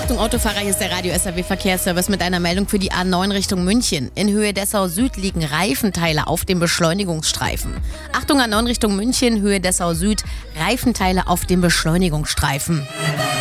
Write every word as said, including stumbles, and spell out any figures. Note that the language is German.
Achtung Autofahrer, hier ist der Radio S R W Verkehrsservice mit einer Meldung für die A neun Richtung München. In Höhe Dessau Süd liegen Reifenteile auf dem Beschleunigungsstreifen. Achtung A neun Richtung München, Höhe Dessau Süd, Reifenteile auf dem Beschleunigungsstreifen.